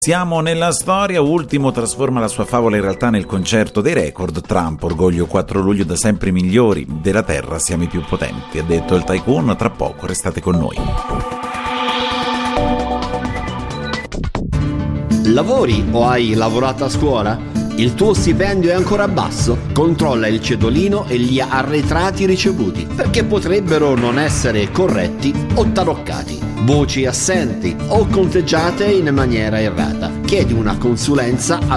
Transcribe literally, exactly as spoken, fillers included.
Siamo nella storia, Ultimo trasforma la sua favola in realtà nel concerto dei record. Trump, orgoglio quattro luglio da sempre i migliori della terra, siamo i più potenti, ha detto il tycoon. Tra poco restate con noi. Lavori o hai lavorato a scuola? Il tuo stipendio è ancora basso? Controlla il cedolino e gli arretrati ricevuti, perché potrebbero non essere corretti o taroccati, voci assenti o conteggiate in maniera errata. Chiedi una consulenza